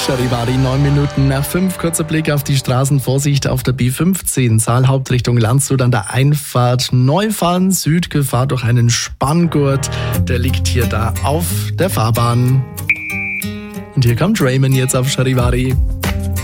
Charivari, 9 Minuten nach 5. Kurzer Blick auf die Straßenvorsicht auf der B15. Saalhauptrichtung Landshut an der Einfahrt Neufahren Süd. Gefahr durch einen Spanngurt. Der liegt hier da auf der Fahrbahn. Und hier kommt Raymond jetzt auf Charivari.